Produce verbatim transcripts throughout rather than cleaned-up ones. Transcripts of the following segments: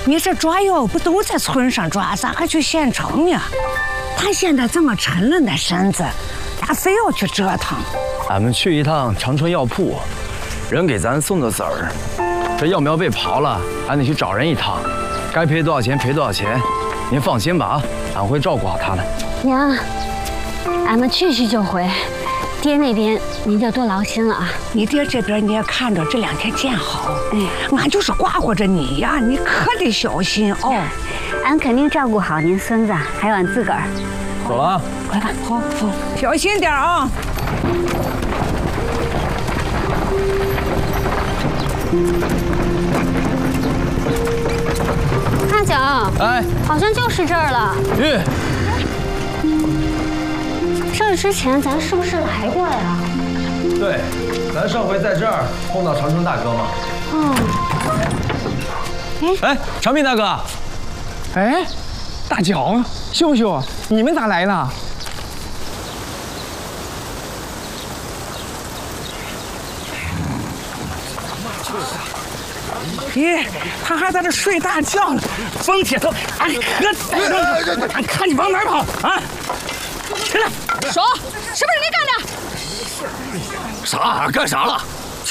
你这抓药不都在村上抓，咋还去县城呢？他现在这么沉了那身子，咋非要去折腾？ 俺们去一趟长春药铺，人给咱送的子儿，这药苗被刨了，俺得去找人一趟，该赔多少钱赔多少钱。您放心吧啊，俺会照顾好他的。 娘，俺们去去就回。 爹那边您就多劳心了啊！ 你爹这边你也看着，这两天见好。哎，俺就是挂乎着你呀，你可得小心哦。 俺肯定照顾好您孙子，还有俺自个儿。 走了啊， 快吧，好，好，小心点啊！ 大脚， 哎， 好像就是这儿了。 玉。 这之前咱是不是来过呀？ 对，咱上回在这儿碰到长春大哥嘛。 哦。 哎，长命大哥。 哎，大脚、秀秀，你们咋来了？ 咦，他还在这睡大觉呢。风铁头，俺可俺看你往哪儿跑啊！ 起来， 说，是不是你干的？ 啥？干啥了？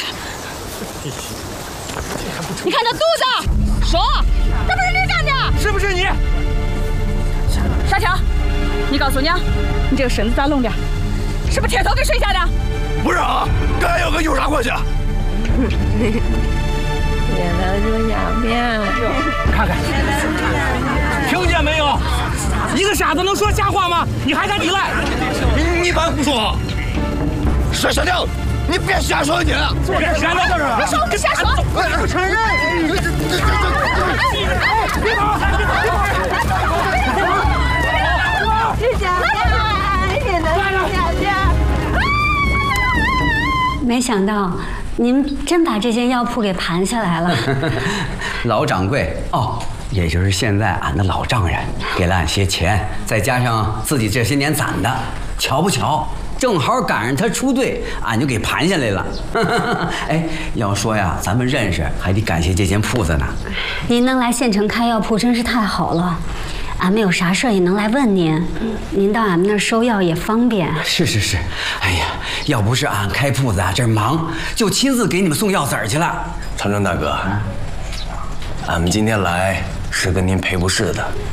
你看他肚子，说，这不是你干的？ 是不是你？ 沙条，你告诉娘，你这个身子咋弄的？是不是铁头给睡下的？ 不是啊，跟俺有个有啥关系啊？ 别来就下面， 看看，听见没有？ 一个傻子能说瞎话吗？你还敢抵赖？ 你你别胡说！小小调，你别瞎说你！ 坐这闲在这儿啊！ 别说，别瞎说！ 不承认！别跑！ 师姐，也能下去。没想到您真把这间药铺给盘下来了。 老掌柜哦。 也就是现在俺的老丈人给了俺些钱，再加上自己这些年攒的，巧不巧，正好赶上他出队，俺就给盘下来了。哎，要说呀，咱们认识，还得感谢这间铺子呢。 您能来县城开药铺，真是太好了。俺们有啥事儿也能来问您，您到俺们那儿收药也方便。 是是是，哎呀，要不是俺开铺子啊，这儿忙，就亲自给你们送药子儿去了。 长春大哥，俺们今天来。 是跟您赔不是的，